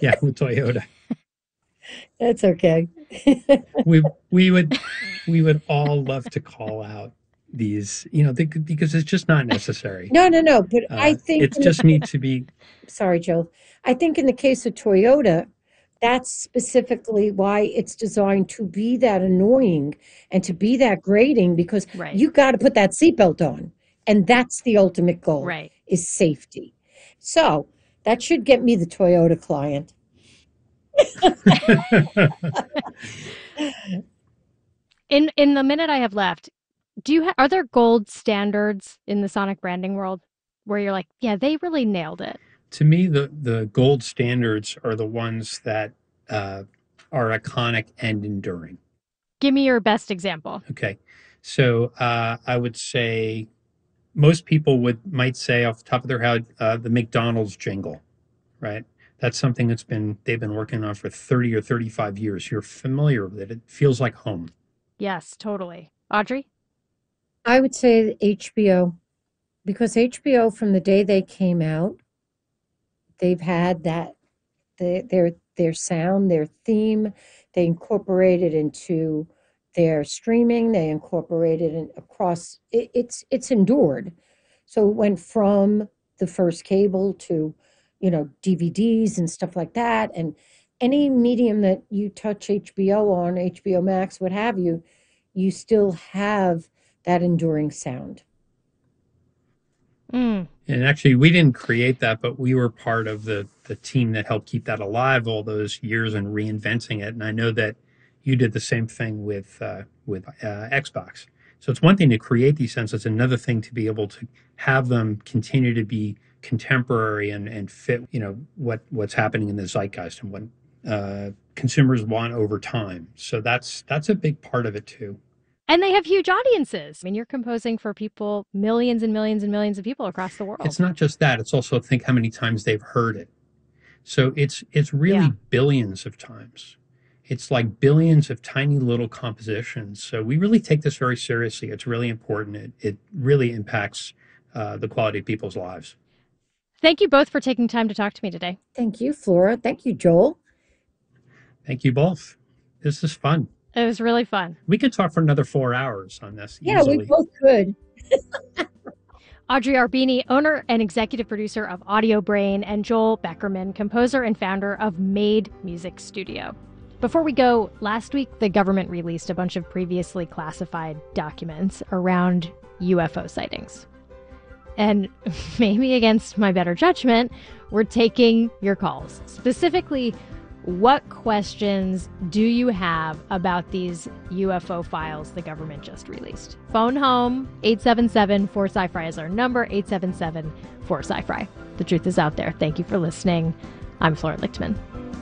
Yeah, with Toyota. That's okay. We we would we would all love to call out these, because it's just not necessary. No, no, no. But I think It in the just needs to be. sorry, Joe. I think in the case of Toyota, that's specifically why it's designed to be that annoying and to be that grating because Right. you got to put that seatbelt on. And that's the ultimate goal Right. is safety. So that should get me the Toyota client. In the minute I have left, are there gold standards in the sonic branding world where you're like, yeah, they really nailed it? To me, the gold standards are the ones that uh, are iconic and enduring. Give me your best example. Okay, so I would say most people might say off the top of their head the McDonald's jingle, right? That's something they've been working on for 30 or 35 years. You're familiar with it. It feels like home. Yes, totally. Audrey? I would say HBO because HBO from the day they came out, they've had that their sound, their theme, they incorporated into their streaming, they incorporated it across it's endured. So it went from the first cable to, DVDs and stuff like that. And any medium that you touch HBO on, HBO Max, what have you, you still have that enduring sound. Mm. And actually, we didn't create that, but we were part of the team that helped keep that alive all those years and reinventing it. And I know that you did the same thing with Xbox. So it's one thing to create these sounds; it's another thing to be able to have them continue to be contemporary and fit, what's happening in the zeitgeist and what consumers want over time. So that's a big part of it too. And they have huge audiences. I mean, you're composing for people, millions and millions and millions of people across the world. It's not just that; it's also think how many times they've heard it. So it's really Yeah. billions of times. It's like billions of tiny little compositions. So we really take this very seriously. It's really important. It really impacts the quality of people's lives. Thank you both for taking time to talk to me today. Thank you, Flora. Thank you, Joel. Thank you both. This is fun. It was really fun. We could talk for another 4 hours on this Yeah, we easily. both could. Audrey Arbini, owner and executive producer of Audio Brain, and Joel Beckerman, composer and founder of Made Music Studio. Before we go, last week the government released a bunch of previously classified documents around UFO sightings. And maybe against my better judgment, we're taking your calls. Specifically, what questions do you have about these UFO files the government just released? Phone home, 877-4SCI-FRI is our number, 877-4SCI-FRI. The truth is out there. Thank you for listening. I'm Flora Lichtman.